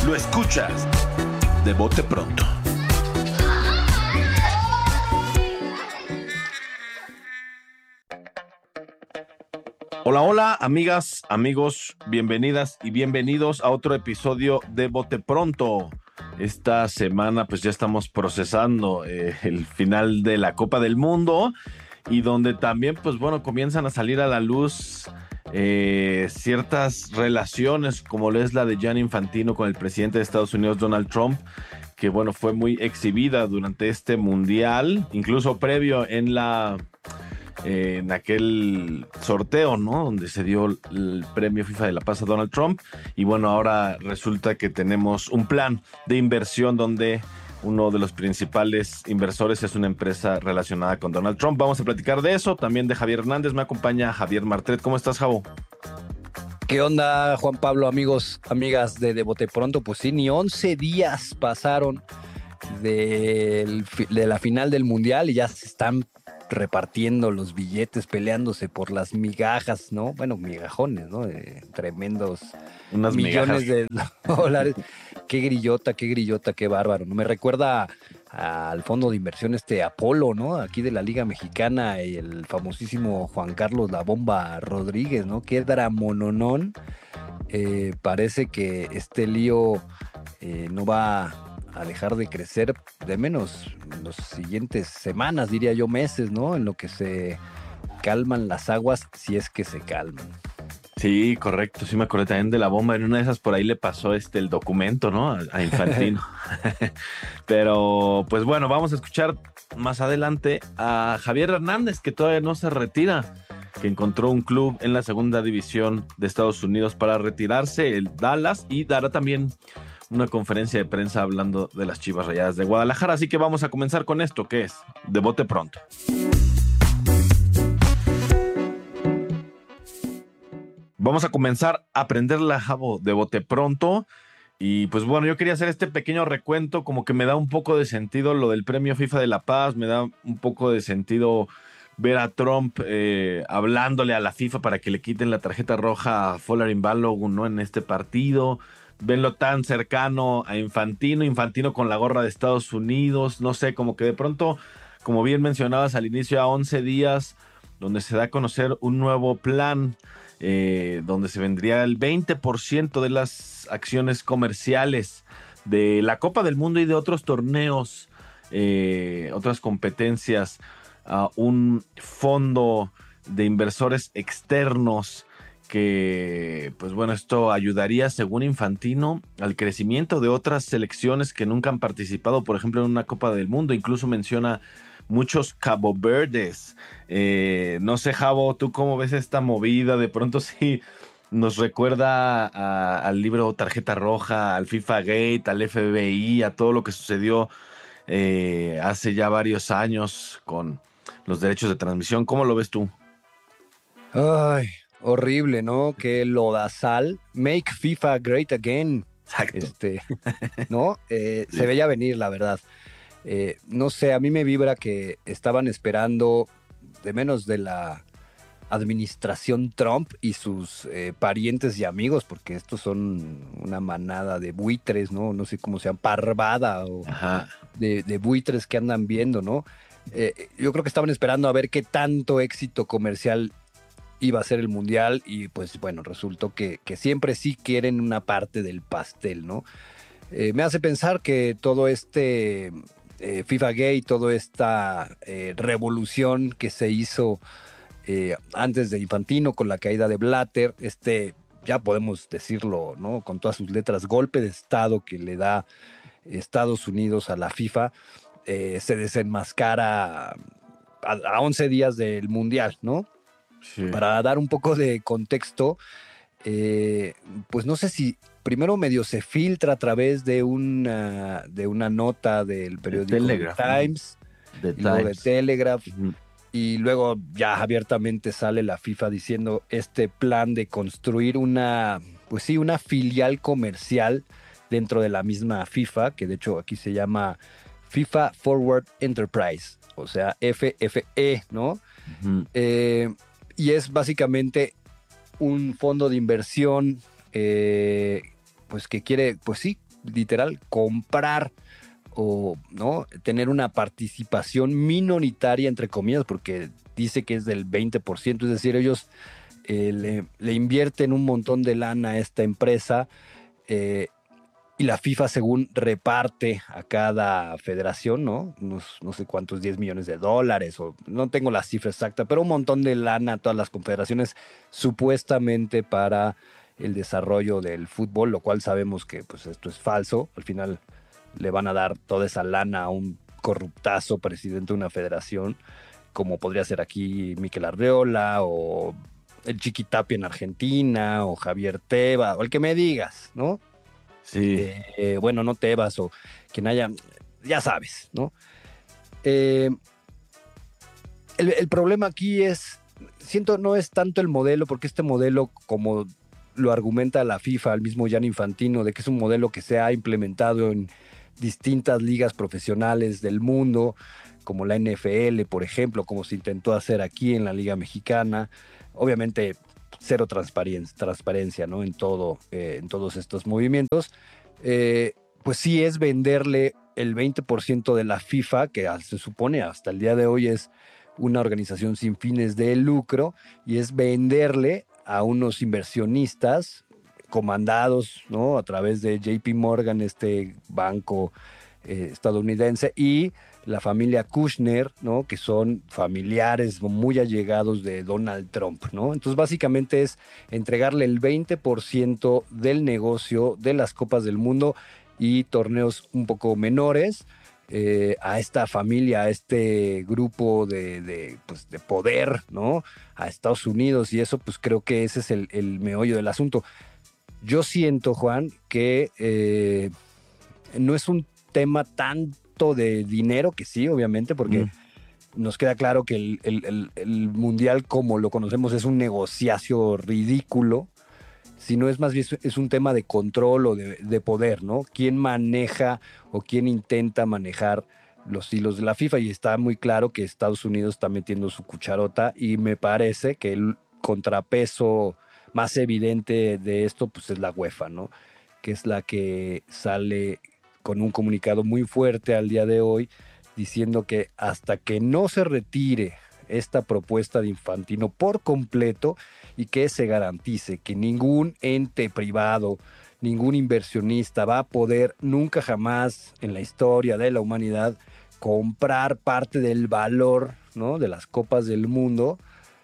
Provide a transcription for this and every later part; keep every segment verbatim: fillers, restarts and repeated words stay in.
Lo escuchas de bote pronto. Hola, hola, amigas, amigos, bienvenidas y bienvenidos a otro episodio de Bote Pronto. Esta semana pues ya estamos procesando eh, el final de la Copa del Mundo y donde también pues bueno comienzan a salir a la luz eh, ciertas relaciones como es la de Gianni Infantino con el presidente de Estados Unidos Donald Trump, que bueno fue muy exhibida durante este mundial, incluso previo en la... Eh, en aquel sorteo, ¿no? Donde se dio el premio FIFA de la Paz a Donald Trump. Y bueno, ahora resulta que tenemos un plan de inversión donde uno de los principales inversores es una empresa relacionada con Donald Trump. Vamos a platicar de eso, también de Javier Hernández. Me acompaña Javier Martret. ¿Cómo estás, Javo? ¿Qué onda, Juan Pablo, amigos, amigas de, de Bote Pronto? Pues sí, ni once días pasaron de, de la final del Mundial y ya se están repartiendo los billetes, peleándose por las migajas, ¿no? Bueno, migajones, ¿no? Eh, tremendos Unas millones migajas de dólares. Qué grillota, qué grillota, qué bárbaro, ¿no? Me recuerda a, al fondo de inversión este Apolo, ¿no? Aquí de la Liga Mexicana y el famosísimo Juan Carlos La Bomba Rodríguez, ¿no? Qué dramononón. Eh, parece que este lío eh, no va a dejar de crecer, de menos en las siguientes semanas, diría yo meses, ¿no? En lo que se calman las aguas, si es que se calman. Sí, correcto, sí me acordé también de La Bomba. En una de esas por ahí le pasó este el documento, ¿no? A, a Infantino. Pero pues bueno, vamos a escuchar más adelante a Javier Hernández, que todavía no se retira, que encontró un club en la segunda división de Estados Unidos para retirarse, el Dallas, y dará también una conferencia de prensa hablando de las Chivas Rayadas de Guadalajara. Así que vamos a comenzar con esto, que es de bote pronto. Vamos a comenzar a aprender la Jabo de bote pronto. Y pues bueno, yo quería hacer este pequeño recuento, como que me da un poco de sentido lo del premio FIFA de la Paz, me da un poco de sentido ver a Trump eh, hablándole a la FIFA para que le quiten la tarjeta roja a Folarin Balogun, ¿no? En este partido. Verlo tan cercano a Infantino, Infantino con la gorra de Estados Unidos, no sé, como que de pronto, como bien mencionabas al inicio, a once días, donde se da a conocer un nuevo plan, eh, donde se vendría el veinte por ciento de las acciones comerciales de la Copa del Mundo y de otros torneos, eh, otras competencias, a un fondo de inversores externos que, pues bueno, esto ayudaría, según Infantino, al crecimiento de otras selecciones que nunca han participado, por ejemplo, en una Copa del Mundo. Incluso menciona muchos Cabo Verdes. Eh, no sé, Javo, ¿tú cómo ves esta movida? De pronto sí nos recuerda a, al libro Tarjeta Roja, al FIFA Gate, al F B I, a todo lo que sucedió eh, hace ya varios años con los derechos de transmisión. ¿Cómo lo ves tú? Ay, horrible, ¿no? Que lodazal. Make FIFA great again. Exacto. Este, ¿no? Eh, Sí. Se veía venir, la verdad. Eh, no sé, a mí me vibra que estaban esperando, de menos de la administración Trump y sus eh, parientes y amigos, porque estos son una manada de buitres, ¿no? No sé cómo sean, parvada o Ajá. de, de buitres que andan viendo, ¿no? Eh, yo creo que estaban esperando a ver qué tanto éxito comercial iba a ser el Mundial y pues bueno, resultó que, que siempre sí quieren una parte del pastel, ¿no? Eh, me hace pensar que todo este eh, FIFA Gate, toda esta eh, revolución que se hizo eh, antes de Infantino con la caída de Blatter, este, ya podemos decirlo, ¿no? Con todas sus letras, golpe de Estado que le da Estados Unidos a la FIFA, eh, se desenmascara a, a once días del Mundial, ¿no? Sí. Para dar un poco de contexto, eh, pues no sé si primero medio se filtra a través de una, de una nota del periódico The Telegraph, Times, The y luego de Times. Telegraph, Ujú. y luego ya abiertamente sale la FIFA diciendo este plan de construir una, pues sí, una filial comercial dentro de la misma FIFA, que de hecho aquí se llama FIFA Forward Enterprise, o sea, F F E, ¿no? Ujú. Eh, y es básicamente un fondo de inversión, eh, pues que quiere, pues sí, literal comprar o no tener una participación minoritaria, entre comillas, porque dice que es del veinte por ciento, es decir, ellos eh, le, le invierten un montón de lana a esta empresa eh, y la FIFA según reparte a cada federación, ¿no? Unos, no sé cuántos, diez millones de dólares, o no tengo la cifra exacta, pero un montón de lana a todas las confederaciones supuestamente para el desarrollo del fútbol, lo cual sabemos que pues esto es falso. Al final le van a dar toda esa lana a un corruptazo presidente de una federación, como podría ser aquí Mikel Arreola o el Chiqui Tapia en Argentina o Javier Tebas o el que me digas, ¿no? Sí. Eh, bueno, no Tebas o quien haya, ya sabes, ¿no? Eh, el, el problema aquí es, siento, no es tanto el modelo, porque este modelo, como lo argumenta la FIFA, el mismo Gianni Infantino, de que es un modelo que se ha implementado en distintas ligas profesionales del mundo, como la N F L, por ejemplo, como se intentó hacer aquí en la Liga Mexicana. Obviamente, cero transparencia, transparencia, ¿no? En todo, eh, en todos estos movimientos. Eh, pues sí es venderle el veinte por ciento de la FIFA, que se supone hasta el día de hoy es una organización sin fines de lucro, y es venderle a unos inversionistas comandados, ¿no? A través de J P Morgan, este banco eh, estadounidense, y la familia Kushner, ¿no? Que son familiares muy allegados de Donald Trump, ¿no? Entonces, básicamente es entregarle el veinte por ciento del negocio de las Copas del Mundo y torneos un poco menores eh, a esta familia, a este grupo de, de, pues, de poder, ¿no? A Estados Unidos, y eso, pues creo que ese es el, el meollo del asunto. Yo siento, Juan, que eh, no es un tema tanto de dinero, que sí, obviamente, porque mm. nos queda claro que el, el, el, el mundial como lo conocemos es un negociacio ridículo, sino es más bien es un tema de control o de, de poder, ¿no? ¿Quién maneja o quién intenta manejar los hilos de la FIFA? Y está muy claro que Estados Unidos está metiendo su cucharota, y me parece que el contrapeso más evidente de esto pues es la UEFA, ¿no? Que es la que sale con un comunicado muy fuerte al día de hoy diciendo que hasta que no se retire esta propuesta de Infantino por completo y que se garantice que ningún ente privado, ningún inversionista va a poder nunca jamás en la historia de la humanidad comprar parte del valor, ¿no? De las copas del mundo,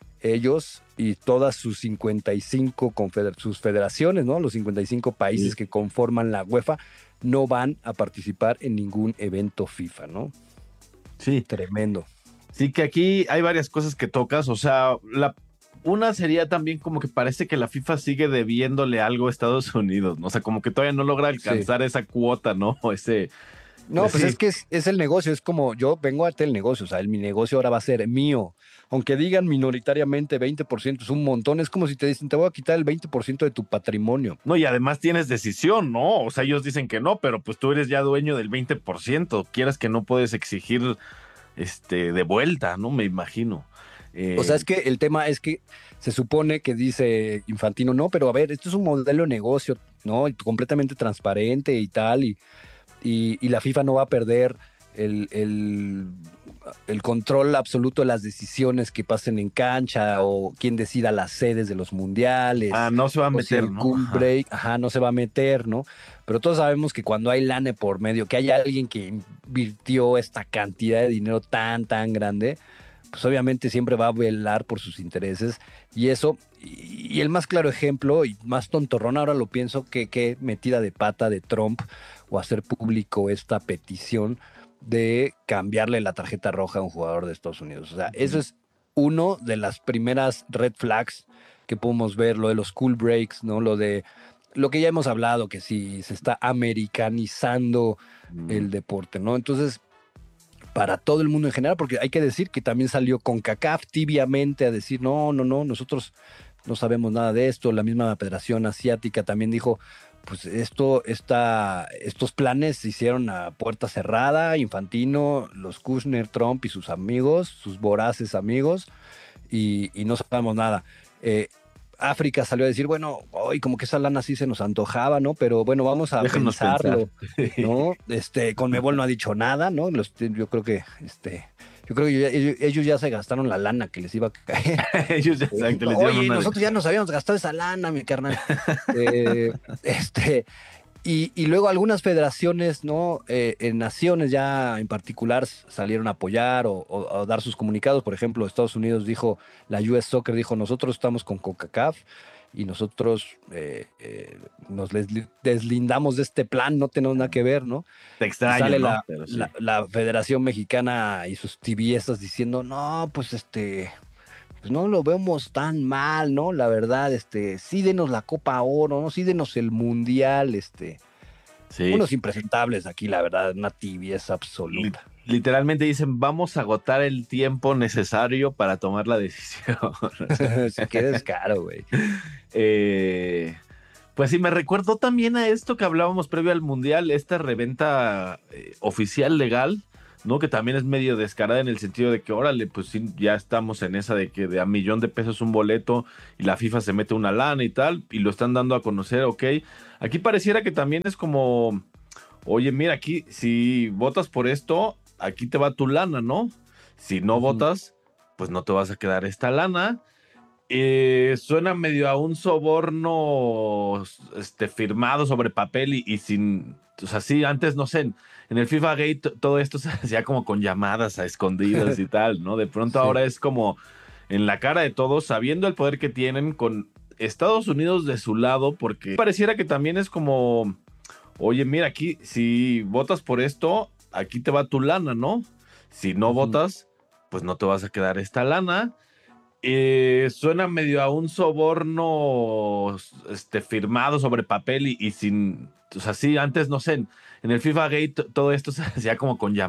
ellos y todas sus cincuenta y cinco confeder- sus federaciones, ¿no? Los cincuenta y cinco países sí. que conforman la UEFA no van a participar en ningún evento FIFA, ¿no? Sí. Tremendo. Sí, que aquí hay varias cosas que tocas, o sea, la, una sería también como que parece que la FIFA sigue debiéndole algo a Estados Unidos, ¿no? O sea, como que todavía no logra alcanzar sí. esa cuota, ¿no? Ese... No, pues, pues sí. es que es, es el negocio, es como yo vengo a hacer el negocio, o sea, el, mi negocio ahora va a ser mío. Aunque digan minoritariamente veinte por ciento es un montón, es como si te dicen, te voy a quitar el veinte por ciento de tu patrimonio. No, y además tienes decisión, ¿no? O sea, ellos dicen que no, pero pues tú eres ya dueño del veinte por ciento, quieras que no puedes exigir este, de vuelta, ¿no? Me imagino. Eh... O sea, es que el tema es que se supone que dice Infantino, no, pero a ver, esto es un modelo de negocio, ¿no? Completamente transparente y tal, y Y, y la FIFA no va a perder el, el, el control absoluto de las decisiones que pasen en cancha o quién decida las sedes de los mundiales. Ah, no se va a meter, si el ¿no? Cool Ajá. break, ajá, no se va a meter, ¿no? Pero todos sabemos que cuando hay lana por medio, que hay alguien que invirtió esta cantidad de dinero tan, tan grande, pues obviamente siempre va a velar por sus intereses. Y eso, y, y el más claro ejemplo, y más tontorrón, ahora lo pienso, que, que metida de pata de Trump o hacer público esta petición de cambiarle la tarjeta roja a un jugador de Estados Unidos. O sea, eso es uno de las primeras red flags que podemos ver, lo de los cool breaks, ¿no? Lo de lo que ya hemos hablado, que si se está americanizando mm. el deporte, ¿no? Entonces, para todo el mundo en general, porque hay que decir que también salió CONCACAF tibiamente a decir, no, no, no, nosotros no sabemos nada de esto. La misma Federación Asiática también dijo, pues esto, esta, estos planes se hicieron a puerta cerrada, Infantino, los Kushner, Trump y sus amigos, sus voraces amigos, y, y no sabemos nada. Eh, África salió a decir, bueno, hoy como que esa lana sí se nos antojaba, ¿no? Pero bueno, vamos a Déjanos pensarlo, pensar. ¿no? Este, Conmebol no ha dicho nada, ¿no? Los- yo creo que, este, yo creo que ya- ellos, ellos ya se gastaron la lana que les iba a caer. Ellos ya, Eh, exacto, les dieron Oye, una de... nosotros ya nos habíamos gastado esa lana, mi carnal. Eh, este, y, y luego algunas federaciones, ¿no? Eh, en naciones ya en particular s- salieron a apoyar o, o- o dar sus comunicados. Por ejemplo, Estados Unidos dijo, la U S Soccer dijo, nosotros estamos con CONCACAF y nosotros eh, eh, nos lesli- deslindamos de este plan, no tenemos nada que ver, ¿no? Te Y extraño, sale ¿no? la, Pero sí. la, la Federación Mexicana y sus tibiezas diciendo, no, pues este pues no lo vemos tan mal, ¿no? La verdad, este, sí denos la Copa Oro, ¿no? Sí denos el Mundial, este, Sí. unos impresentables aquí, la verdad, una tibieza Li- absoluta. Literalmente dicen, vamos a agotar el tiempo necesario para tomar la decisión. O sea, Sí, qué descaro, güey. eh, pues sí, me recuerdo también a esto que hablábamos previo al Mundial, esta reventa eh, oficial legal, ¿no? Que también es medio descarada en el sentido de que, órale, pues sí, ya estamos en esa de que de a millón de pesos un boleto y la FIFA se mete una lana y tal, y lo están dando a conocer, ok. Aquí pareciera que también es como, oye, mira, aquí, si votas por esto, aquí te va tu lana, ¿no? Si no Ujú. votas, pues no te vas a quedar esta lana. Eh, suena medio a un soborno este, firmado sobre papel y, y sin, o sea, sí, antes, no sé, en, en el FIFA Gate t- todo esto se hacía como con llamadas a escondidas y tal, ¿no? De pronto Sí. ahora es como en la cara de todos, sabiendo el poder que tienen con Estados Unidos de su lado, porque pareciera que también es como, oye, mira, aquí, si votas por esto, aquí te va tu lana, ¿no? Si no Ujú. votas, pues no te vas a quedar esta lana. Eh, suena medio a un soborno este, firmado sobre papel y, y sin, o sea, sí, antes, no sé, en, en el FIFA Gate t- todo esto se hacía como con llamadas